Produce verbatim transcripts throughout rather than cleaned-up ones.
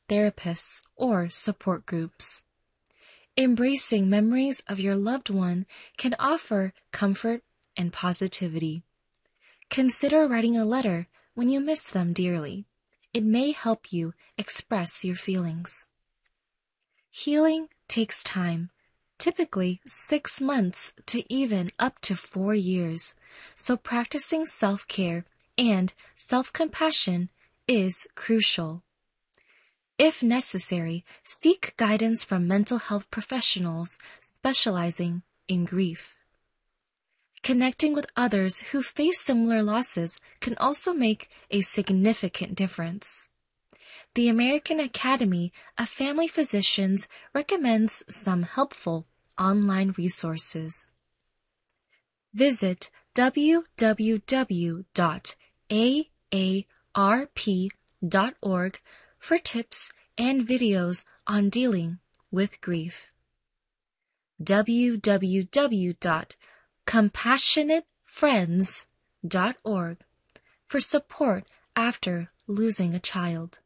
therapists, or support groups. Embracing memories of your loved one can offer comfort and positivity. Consider writing a letter when you miss them dearly. It may help you express your feelings. Healing takes time, typically six months to even up to four years, so practicing self-care and self-compassion is crucial. If necessary, seek guidance from mental health professionals specializing in grief. Connecting with others who face similar losses can also make a significant difference. The American Academy of Family Physicians recommends some helpful online resources. Visit w w w dot a a r p dot org for tips and videos on dealing with grief. w w w dot compassionate friends dot org for support after losing a child.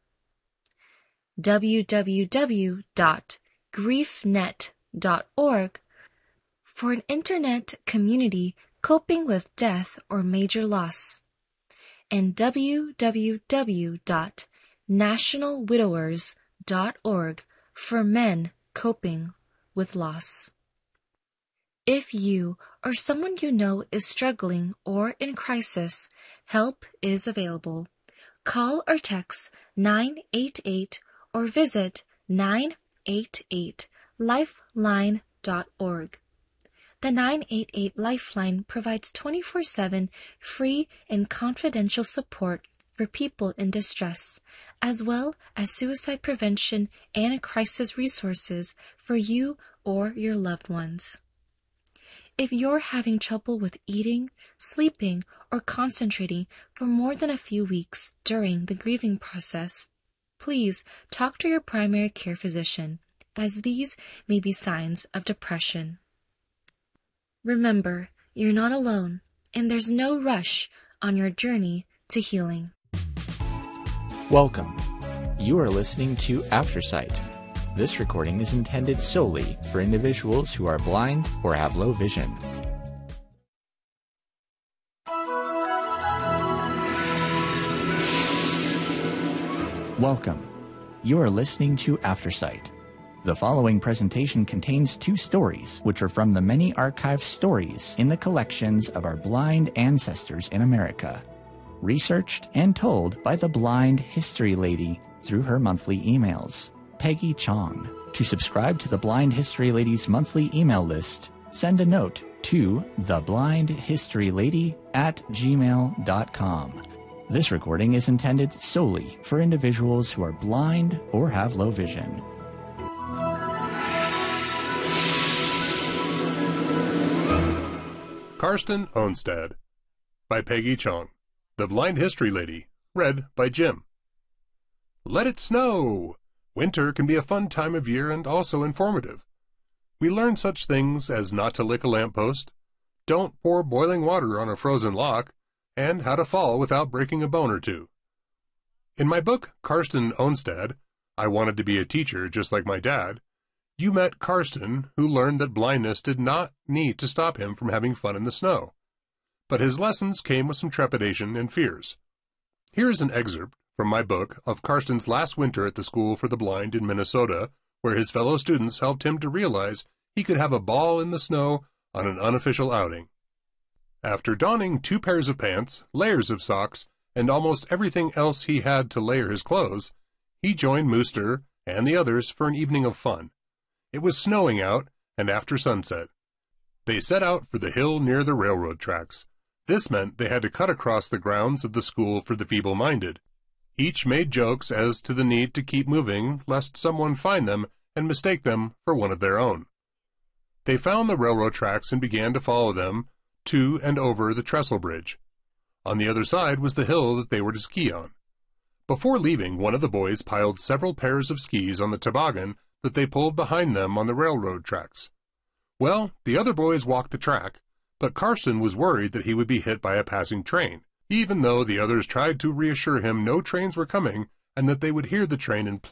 w w w dot grief net dot org for an internet community coping with death or major loss, and w w w dot national widowers dot org for men coping with loss. If you or someone you know is struggling or in crisis, help is available. Call or text nine eight eight or visit nine eight eight lifeline dot org. The nine eight eight Lifeline provides twenty-four seven free and confidential support for people in distress, as well as suicide prevention and crisis resources for you or your loved ones. If you're having trouble with eating, sleeping, or concentrating for more than a few weeks during the grieving process, please talk to your primary care physician, as these may be signs of depression. Remember, you're not alone, and there's no rush on your journey to healing. Welcome. You are listening to Aftersight. This recording is intended solely for individuals who are blind or have low vision. Welcome. You are listening to Aftersight. The following presentation contains two stories, which are from the many archived stories in the collections of our blind ancestors in America, researched and told by the Blind History Lady through her monthly emails, Peggy Chong. To subscribe to the Blind History Lady's monthly email list, send a note to theblindhistorylady at gmail dot com. This recording is intended solely for individuals who are blind or have low vision. Karsten Onstad by Peggy Chong. The Blind History Lady, read by Jim. Let it snow! Winter can be a fun time of year and also informative. We learn such things as not to lick a lamppost, don't pour boiling water on a frozen lock, and how to fall without breaking a bone or two. In my book, Karsten Onstad, I Wanted to Be a Teacher Just Like My Dad, you met Karsten, who learned that blindness did not need to stop him from having fun in the snow. But his lessons came with some trepidation and fears. Here is an excerpt from my book of Karsten's last winter at the School for the Blind in Minnesota, where his fellow students helped him to realize he could have a ball in the snow on an unofficial outing. After donning two pairs of pants, layers of socks, and almost everything else he had to layer his clothes, he joined Mooster and the others for an evening of fun. It was snowing out, and after sunset. They set out for the hill near the railroad tracks. This meant they had to cut across the grounds of the School for the Feeble-Minded. Each made jokes as to the need to keep moving, lest someone find them and mistake them for one of their own. They found the railroad tracks and began to follow them to and over the trestle bridge. On the other side was the hill that they were to ski on. Before leaving, one of the boys piled several pairs of skis on the toboggan that they pulled behind them on the railroad tracks. Well, the other boys walked the track, but Karsten was worried that he would be hit by a passing train, even though the others tried to reassure him no trains were coming and that they would hear the train in